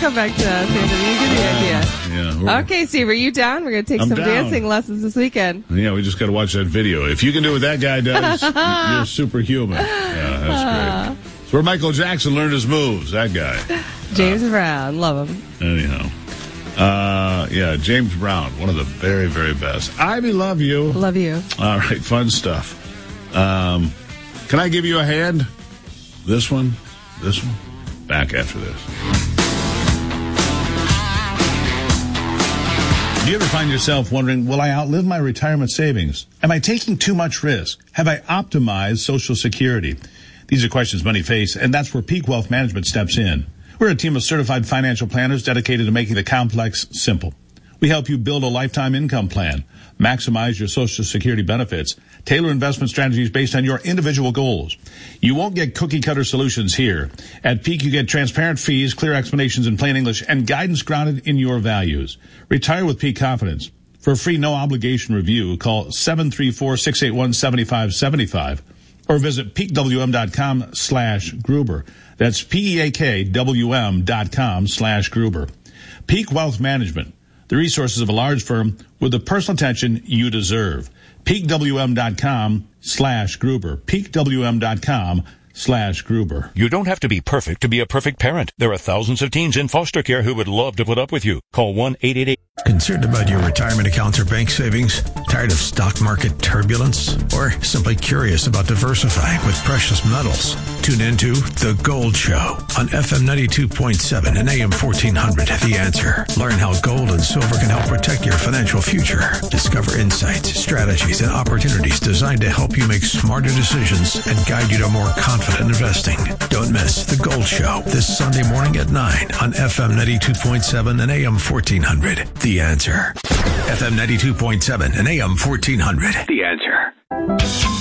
come back to us, Anthony. You get the idea. Yeah. Okay, Steve, are you down? We're going to take some dancing lessons this weekend. Yeah, we just got to watch that video. If you can do what that guy does, you're superhuman. Yeah, that's great. It's where Michael Jackson learned his moves, that guy. James Brown. Love him. Anyhow. Yeah, James Brown, one of the very, very best. Ivy, love you. Love you. All right, fun stuff. Can I give you a hand? This one? Back after this. Do you ever find yourself wondering, will I outlive my retirement savings? Am I taking too much risk? Have I optimized Social Security? These are questions many face, and that's where Peak Wealth Management steps in. We're a team of certified financial planners dedicated to making the complex simple. We help you build a lifetime income plan, maximize your Social Security benefits, tailor investment strategies based on your individual goals. You won't get cookie-cutter solutions here. At Peak, you get transparent fees, clear explanations in plain English, and guidance grounded in your values. Retire with Peak confidence. For a free no-obligation review, call 734-681-7575 or visit peakwm.com/Gruber. That's PEAKWM.com/Gruber. Peak Wealth Management, the resources of a large firm with the personal attention you deserve. PeakWM.com/Gruber. PeakWM.com/Gruber. You don't have to be perfect to be a perfect parent. There are thousands of teens in foster care who would love to put up with you. Call 1-888. Concerned about your retirement accounts or bank savings? Tired of stock market turbulence? Or simply curious about diversifying with precious metals? Tune into The Gold Show on FM 92.7 and AM 1400. The Answer. Learn how gold and silver can help protect your financial future. Discover insights, strategies, and opportunities designed to help you make smarter decisions and guide you to more confident investing. Don't miss The Gold Show this Sunday morning at 9 on FM 92.7 and AM 1400. The Answer. FM 92.7 and AM 1400. The Answer.